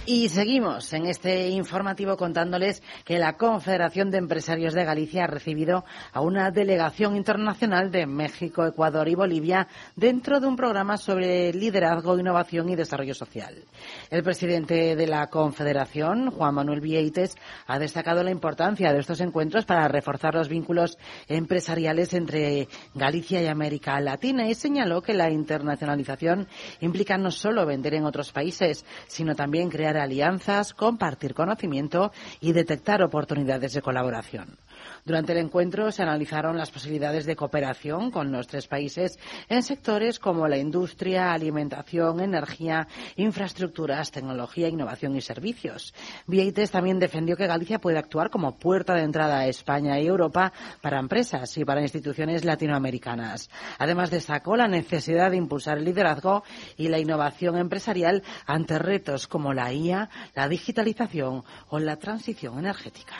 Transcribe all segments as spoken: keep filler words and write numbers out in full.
Y seguimos en este informativo contándoles que la Confederación de Empresarios de Galicia ha recibido a una delegación internacional de México, Ecuador y Bolivia dentro de un programa sobre liderazgo, innovación y desarrollo social. El presidente de la Confederación, Juan Manuel Vieites, ha destacado la importancia de estos encuentros para reforzar los vínculos empresariales entre Galicia y América Latina y señaló que la internacionalización implica no solo vender en otros países, sino también crear alianzas, compartir conocimiento y detectar oportunidades de colaboración. Durante el encuentro se analizaron las posibilidades de cooperación con los tres países en sectores como la industria, alimentación, energía, infraestructuras, tecnología, innovación y servicios. Vieites también defendió que Galicia puede actuar como puerta de entrada a España y Europa para empresas y para instituciones latinoamericanas. Además, destacó la necesidad de impulsar el liderazgo y la innovación empresarial ante retos como la I A, la digitalización o la transición energética.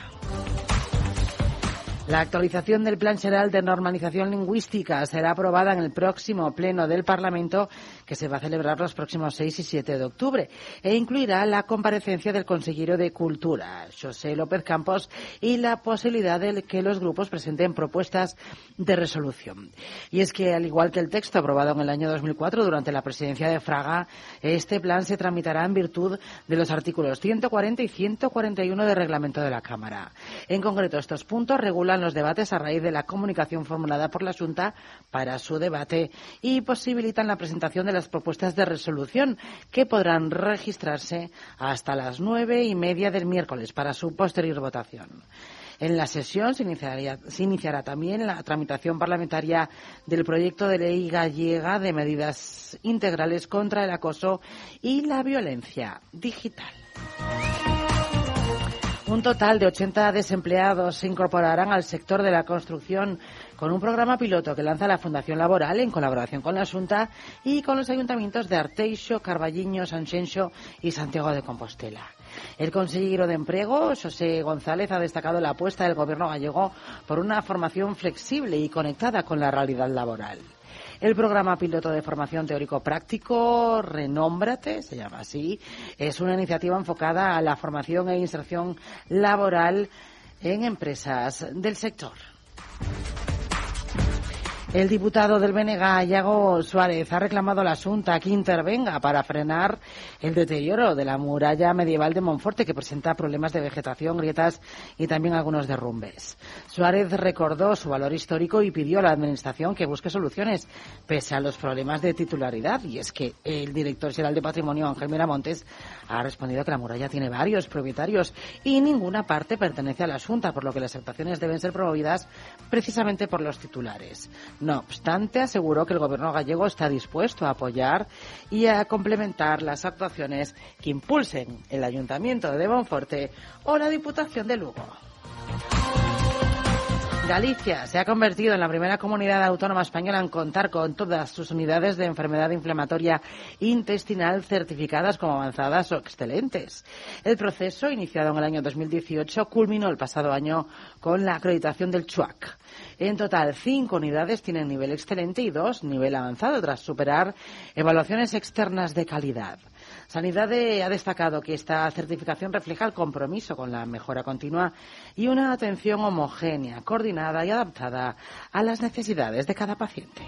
La actualización del Plan Xeral de Normalización Lingüística será aprobada en el próximo Pleno del Parlamento, que se va a celebrar los próximos seis y siete de octubre, e incluirá la comparecencia del consejero de Cultura, José López Campos, y la posibilidad de que los grupos presenten propuestas de resolución. Y es que, al igual que el texto aprobado en el año dos mil cuatro durante la presidencia de Fraga, este plan se tramitará en virtud de los artículos ciento cuarenta y ciento cuarenta y uno del reglamento de la Cámara. En concreto, estos puntos regulan los debates a raíz de la comunicación formulada por la Xunta para su debate y posibilitan la presentación de las propuestas de resolución, que podrán registrarse hasta las nueve y media del miércoles para su posterior votación. En la sesión se, se iniciará también la tramitación parlamentaria del proyecto de ley gallega de medidas integrales contra el acoso y la violencia digital. Un total de ochenta desempleados se incorporarán al sector de la construcción con un programa piloto que lanza la Fundación Laboral en colaboración con la Xunta y con los ayuntamientos de Arteixo, Carballiño, Sanxenxo y Santiago de Compostela. El consejero de Empleo, José González, ha destacado la apuesta del Gobierno gallego por una formación flexible y conectada con la realidad laboral. El programa piloto de formación teórico-práctico Renómbrate, se llama así, es una iniciativa enfocada a la formación e inserción laboral en empresas del sector. El diputado del B N G, Iago Suárez, ha reclamado a la Xunta que intervenga para frenar el deterioro de la muralla medieval de Monforte, que presenta problemas de vegetación, grietas y también algunos derrumbes. Suárez recordó su valor histórico y pidió a la Administración que busque soluciones pese a los problemas de titularidad. Y es que el director general de Patrimonio, Ángel Miramontes, ha respondido que la muralla tiene varios propietarios y ninguna parte pertenece a la Xunta, por lo que las actuaciones deben ser promovidas precisamente por los titulares. No obstante, aseguró que el Gobierno gallego está dispuesto a apoyar y a complementar las actuaciones que impulsen el Ayuntamiento de Monforte o la Diputación de Lugo. Galicia se ha convertido en la primera comunidad autónoma española en contar con todas sus unidades de enfermedad inflamatoria intestinal certificadas como avanzadas o excelentes. El proceso, iniciado en el año dos mil dieciocho, culminó el pasado año con la acreditación del CHUAC. En total, cinco unidades tienen nivel excelente y dos nivel avanzado, tras superar evaluaciones externas de calidad. Sanidade ha destacado que esta certificación refleja el compromiso con la mejora continua y una atención homogénea, coordinada y adaptada a las necesidades de cada paciente.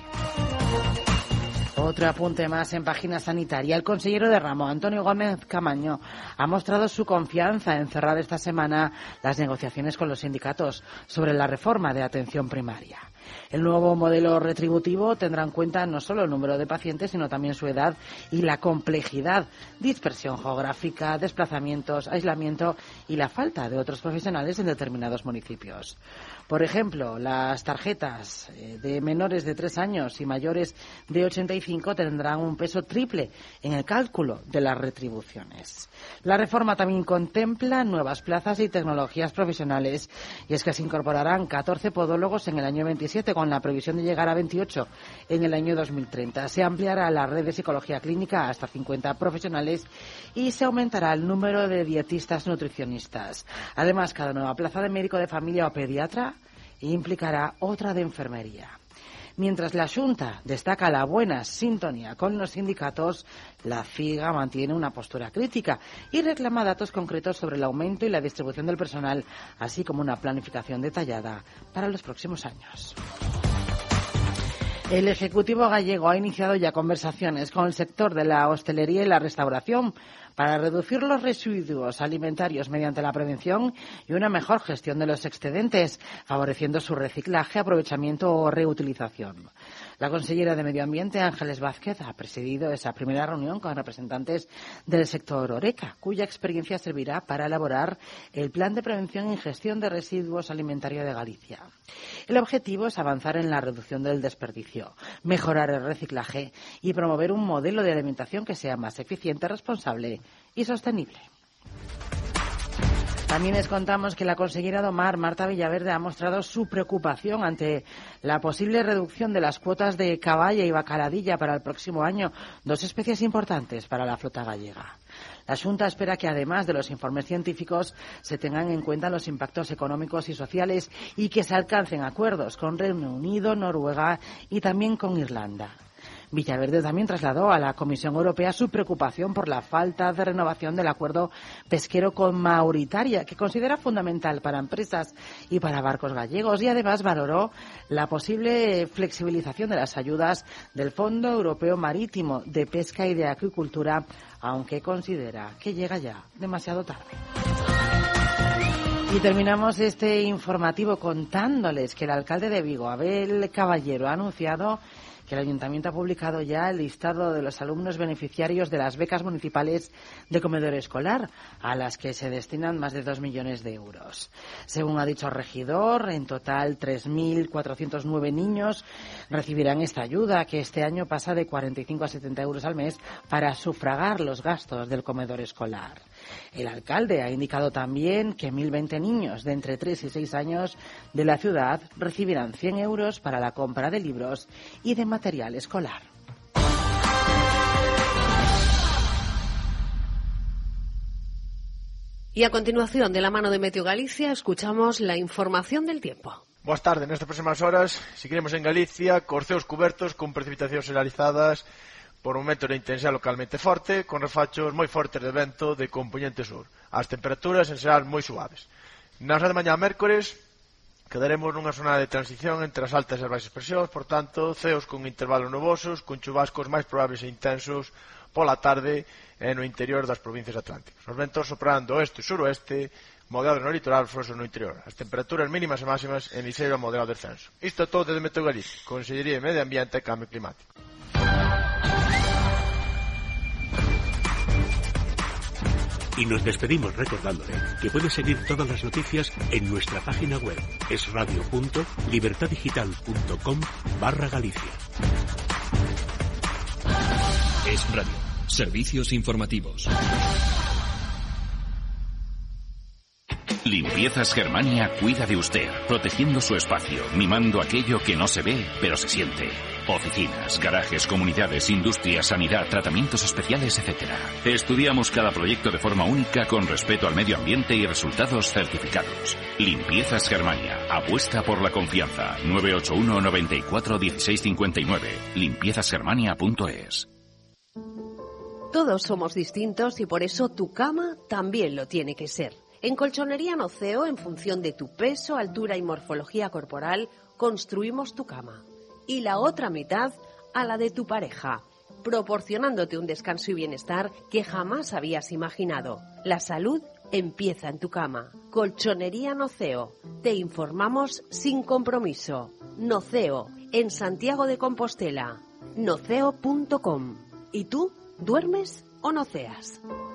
Otro apunte más en página sanitaria. El consejero de ramo, Antonio Gómez Camaño, ha mostrado su confianza en cerrar esta semana las negociaciones con los sindicatos sobre la reforma de atención primaria. El nuevo modelo retributivo tendrá en cuenta no solo el número de pacientes, sino también su edad y la complejidad, dispersión geográfica, desplazamientos, aislamiento y la falta de otros profesionales en determinados municipios. Por ejemplo, las tarjetas de menores de tres años y mayores de ochenta y cinco tendrán un peso triple en el cálculo de las retribuciones. La reforma también contempla nuevas plazas y tecnologías profesionales, y es que se incorporarán catorce podólogos en el año veintisiete, con la previsión de llegar a veintiocho en el año dos mil treinta. Se ampliará la red de psicología clínica hasta cincuenta profesionales y se aumentará el número de dietistas nutricionistas. Además, cada nueva plaza de médico de familia o pediatra implicará otra de enfermería. Mientras la Xunta destaca la buena sintonía con los sindicatos, la CIGA mantiene una postura crítica y reclama datos concretos sobre el aumento y la distribución del personal, así como una planificación detallada para los próximos años. El Ejecutivo gallego ha iniciado ya conversaciones con el sector de la hostelería y la restauración para reducir los residuos alimentarios mediante la prevención y una mejor gestión de los excedentes, favoreciendo su reciclaje, aprovechamiento o reutilización. La consellera de Medio Ambiente, Ángeles Vázquez, ha presidido esa primera reunión con representantes del sector Horeca, cuya experiencia servirá para elaborar el Plan de Prevención y Gestión de Residuos Alimentarios de Galicia. El objetivo es avanzar en la reducción del desperdicio, mejorar el reciclaje y promover un modelo de alimentación que sea más eficiente, responsable y sostenible. También les contamos que la consellera do Mar, Marta Villaverde, ha mostrado su preocupación ante la posible reducción de las cuotas de caballa y bacaladilla para el próximo año, dos especies importantes para la flota gallega. La Xunta espera que, además de los informes científicos, se tengan en cuenta los impactos económicos y sociales y que se alcancen acuerdos con Reino Unido, Noruega y también con Irlanda. Villaverde también trasladó a la Comisión Europea su preocupación por la falta de renovación del acuerdo pesquero con Mauritania, que considera fundamental para empresas y para barcos gallegos, y además valoró la posible flexibilización de las ayudas del Fondo Europeo Marítimo de Pesca y de Acuicultura, aunque considera que llega ya demasiado tarde. Y terminamos este informativo contándoles que el alcalde de Vigo, Abel Caballero, ha anunciado que el Ayuntamiento ha publicado ya el listado de los alumnos beneficiarios de las becas municipales de comedor escolar, a las que se destinan más de dos millones de euros. Según ha dicho el regidor, en total tres mil cuatrocientos nueve niños recibirán esta ayuda, que este año pasa de cuarenta y cinco a setenta euros al mes para sufragar los gastos del comedor escolar. El alcalde ha indicado también que mil veinte niños de entre tres y seis años de la ciudad recibirán cien euros para la compra de libros y de material escolar. Y a continuación, de la mano de Meteo Galicia, escuchamos la información del tiempo. Boas tardes. Nestas próximas horas seguiremos en Galicia cos ceos cubertos con precipitacións generalizadas por un vento de intensidade localmente forte, con refachos moi fortes de vento de componente sur. As temperaturas en xeral moi suaves. Na hora de mañá mércores quedaremos nunha zona de transición entre as altas e as baixas presións, por tanto, ceos con intervalos nubosos, con chubascos máis probables e intensos pola tarde e no interior das provincias atlánticas. Os ventos soprando oeste e suroeste, moderados no litoral, frouxos no interior. As temperaturas mínimas e máximas en ligeiro a moderado descenso. Isto é todo de Meteo Galicia, Consellería de Medio Ambiente e Cambio Climático. Y nos despedimos recordándole que puede seguir todas las noticias en nuestra página web esradio punto libertadigital punto com barra Galicia. Es Radio. Servicios informativos. Limpiezas Germania cuida de usted, protegiendo su espacio, mimando aquello que no se ve, pero se siente. Oficinas, garajes, comunidades, industria, sanidad, tratamientos especiales, etcétera. Estudiamos cada proyecto de forma única con respeto al medio ambiente y resultados certificados. Limpiezas Germania. Apuesta por la confianza. nueve ocho uno, noventa y cuatro, dieciséis cincuenta y nueve. limpiezas germania punto es. Todos somos distintos y por eso tu cama también lo tiene que ser. En Colchonería Noceo, en función de tu peso, altura y morfología corporal, construimos tu cama. Y la otra mitad a la de tu pareja, proporcionándote un descanso y bienestar que jamás habías imaginado. La salud empieza en tu cama. Colchonería Noceo. Te informamos sin compromiso. Noceo, en Santiago de Compostela. noceo punto com. ¿Y tú, duermes o noceas?